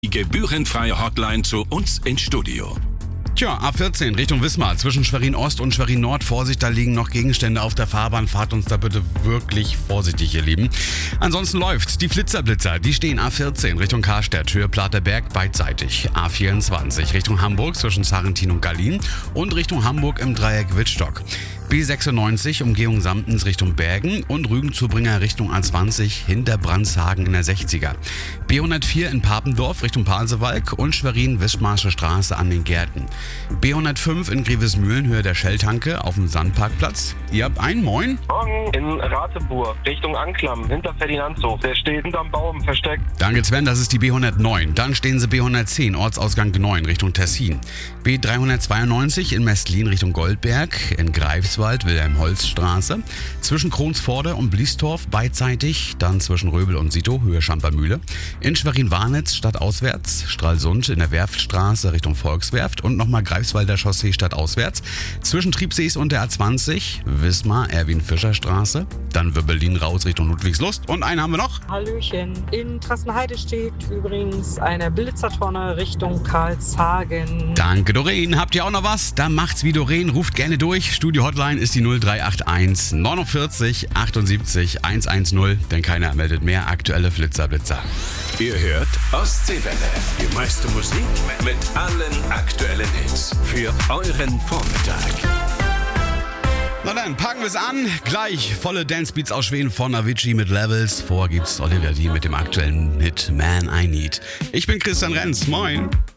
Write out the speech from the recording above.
Die gebührenfreie Hotline zu uns ins Studio. Tja, A14 Richtung Wismar, zwischen Schwerin Ost und Schwerin Nord. Vorsicht, da liegen noch Gegenstände auf der Fahrbahn. Fahrt uns da bitte wirklich vorsichtig, ihr Lieben. Ansonsten läuft die Flitzer, die stehen A14 Richtung Karstedt, Höhe Platerberg beidseitig. A24 Richtung Hamburg zwischen Sarrentin und Gallien und Richtung Hamburg im Dreieck Wittstock. B96 Umgehung Samtens Richtung Bergen und Rügenzubringer Richtung A20 hinter Brandshagen in der 60er. B104 in Papendorf Richtung Pasewalk und Schwerin-Wismarsche Straße an den Gärten. B105 in Grevesmühlen, Höhe der Shell-Tanke auf dem Sandparkplatz. Ihr habt einen Moin. Morgen in Rateburg, Richtung Anklam, hinter Ferdinandshof. Der steht hinterm Baum versteckt. Danke Sven, das ist die B109. Dann stehen sie B110, Ortsausgang 9 Richtung Tessin. B392 in Mestlin Richtung Goldberg, in Greifswald, Wilhelm-Holz-Straße. Zwischen Kronsvorde und Bliestorf beidseitig, dann zwischen Röbel und Sito, Höhe Schampermühle. In Schwerin-Warnitz stadtauswärts, Stralsund in der Werftstraße Richtung Volkswerft und nochmal Greifswalder Chaussee stadtauswärts. Zwischen Triebsees und der A20, Wismar, Erwin-Fischer-Straße. Dann Wirbelin raus Richtung Ludwigslust. Und einen haben wir noch. Hallöchen. In Trassenheide steht übrigens eine Blitzertonne Richtung Karlshagen. Danke, Doreen. Habt ihr auch noch was? Dann macht's wie Doreen. Ruft gerne durch. Studio-Hotline ist die 0381 49 78 110. Denn keiner meldet mehr aktuelle Flitzer. Ihr hört Ostseewelle. Die meiste Musik mit allen aktuellen Hits. Für euren Vormittag. Na dann, packen wir's an. Gleich volle Dancebeats aus Schweden von Avicii mit Levels. Vor gibt's Olivia D mit dem aktuellen Hit Man I Need. Ich bin Christian Renz. Moin.